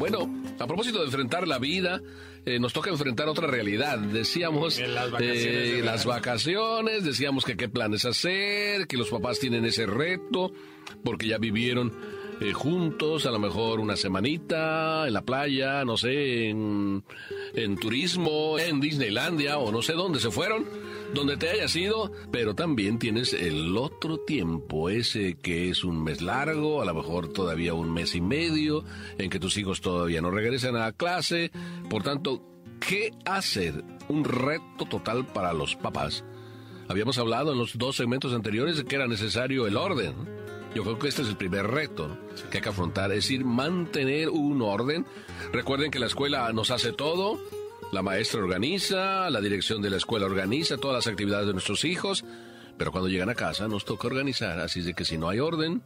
Bueno, a propósito de enfrentar la vida, nos toca enfrentar otra realidad. Decíamos las vacaciones, decíamos que qué planes hacer, que los papás tienen ese reto, porque ya vivieron juntos, a lo mejor una semanita en la playa, no sé, en turismo, en Disneylandia o no sé dónde se fueron, donde te hayas ido, pero también tienes el otro tiempo, ese que es un mes largo, a lo mejor todavía un mes y medio, en que tus hijos todavía no regresan a clase. Por tanto, ¿qué hacer? Un reto total para los papás. Habíamos hablado en los 2 segmentos anteriores de que era necesario el orden. Yo creo que este es el primer reto, ¿no?, que hay que afrontar, es decir, mantener un orden. Recuerden que la escuela nos hace todo. La maestra organiza, la dirección de la escuela organiza todas las actividades de nuestros hijos, pero cuando llegan a casa nos toca organizar, así de que si no hay orden,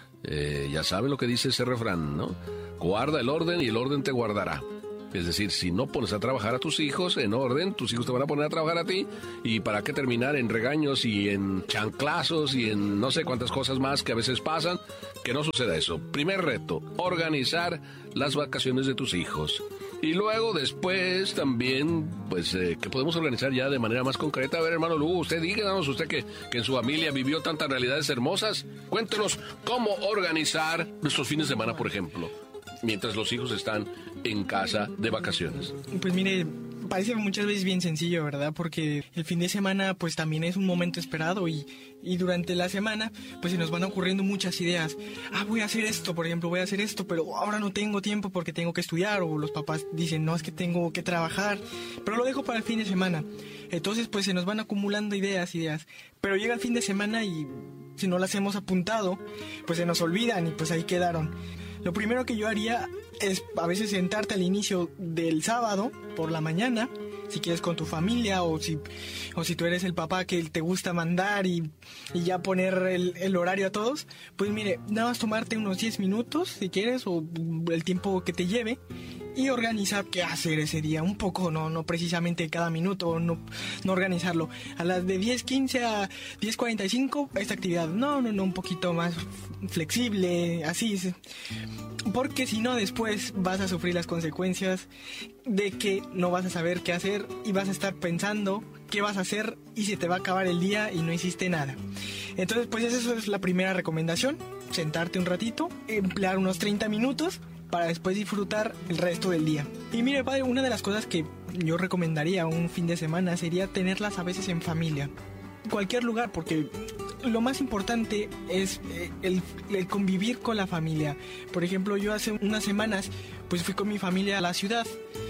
ya saben lo que dice ese refrán, ¿no? Guarda el orden y el orden te guardará. Es decir, si no pones a trabajar a tus hijos en orden, tus hijos te van a poner a trabajar a ti, y para qué terminar en regaños y en chanclazos y en no sé cuántas cosas más que a veces pasan. Que no suceda eso. Primer reto, organizar las vacaciones de tus hijos. Y luego después también, pues, que podemos organizar ya de manera más concreta. A ver, hermano Lugo, usted díganos, usted que en su familia vivió tantas realidades hermosas, cuéntenos cómo organizar nuestros fines de semana, por ejemplo, mientras los hijos están en casa de vacaciones. Pues mire, parece muchas veces bien sencillo, ¿verdad? Porque el fin de semana pues también es un momento esperado y durante la semana pues se nos van ocurriendo muchas ideas. Voy a hacer esto, por ejemplo, voy a hacer esto, pero ahora no tengo tiempo porque tengo que estudiar, o los papás dicen, no, es que tengo que trabajar, pero lo dejo para el fin de semana. Entonces pues se nos van acumulando ideas, pero llega el fin de semana y si no las hemos apuntado, pues se nos olvidan y pues ahí quedaron. Lo primero que yo haría es a veces sentarte al inicio del sábado por la mañana, si quieres con tu familia, o si tú eres el papá que te gusta mandar y ya poner el horario a todos, pues mire, nada más tomarte unos 10 minutos si quieres, o el tiempo que te lleve, y organizar qué hacer ese día, un poco, no precisamente cada minuto, no organizarlo a las de 10:15 a 10:45 esta actividad, no, un poquito más flexible, así, porque si no después vas a sufrir las consecuencias de que no vas a saber qué hacer y vas a estar pensando qué vas a hacer y se te va a acabar el día y no hiciste nada. Entonces pues eso es la primera recomendación, sentarte un ratito, emplear unos 30 minutos para después disfrutar el resto del día. Y mire, padre, una de las cosas que yo recomendaría un fin de semana sería tenerlas a veces en familia, cualquier lugar, porque lo más importante es el convivir con la familia. Por ejemplo, yo hace unas semanas pues fui con mi familia a la ciudad,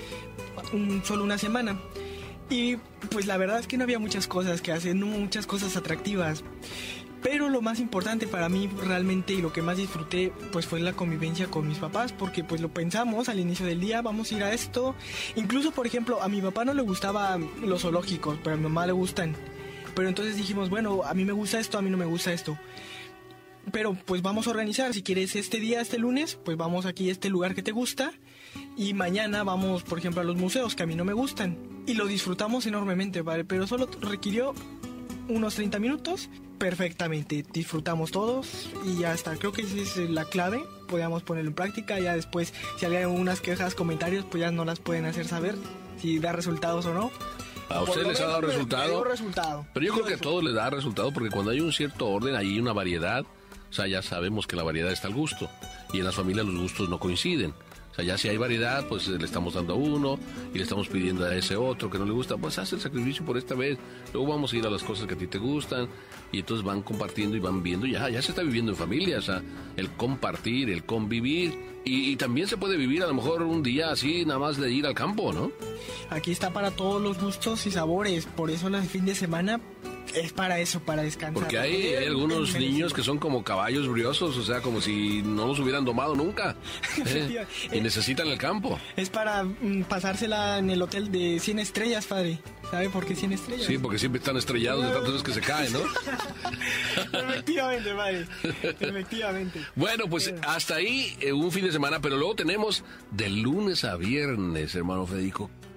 solo una semana, y pues la verdad es que no había muchas cosas que hacer, no muchas cosas atractivas. Pero lo más importante para mí realmente, y lo que más disfruté, pues fue la convivencia con mis papás, porque pues lo pensamos al inicio del día, vamos a ir a esto. Incluso, por ejemplo, a mi papá no le gustaban los zoológicos, pero a mi mamá le gustan. Pero entonces dijimos, bueno, a mí me gusta esto, a mí no me gusta esto. Pero pues vamos a organizar, si quieres este día, este lunes, pues vamos aquí a este lugar que te gusta. Y mañana vamos, por ejemplo, a los museos que a mí no me gustan. Y lo disfrutamos enormemente, ¿vale? Pero solo requirió unos 30 minutos. Perfectamente, disfrutamos todos y ya está. Creo que esa es la clave, podríamos ponerlo en práctica. Ya después, si hay algunas quejas, comentarios, pues ya no las pueden hacer saber si da resultados o no. ¿A usted les ha dado resultado? Pero yo creo que a todos les da resultado, porque cuando hay un cierto orden, hay una variedad. O sea, ya sabemos que la variedad está al gusto, y en las familias los gustos no coinciden. O sea, ya si hay variedad, pues le estamos dando a uno y le estamos pidiendo a ese otro que no le gusta, pues haz el sacrificio por esta vez, luego vamos a ir a las cosas que a ti te gustan, y entonces van compartiendo y van viendo, ya se está viviendo en familia, o sea, el compartir, el convivir, y también se puede vivir a lo mejor un día así, nada más de ir al campo, ¿no? Aquí está para todos los gustos y sabores, por eso el fin de semana es para eso, para descansar. Porque hay algunos niños que son como caballos briosos, o sea, como si no los hubieran domado nunca, y necesitan el campo. Es para pasársela en el hotel de 100 estrellas, padre. ¿Sabe por qué 100 estrellas? Sí, porque siempre están estrellados de tantas veces que se caen, ¿no? Efectivamente, padre. Efectivamente. Bueno, pues hasta ahí un fin de semana, pero luego tenemos de lunes a viernes, hermano Federico.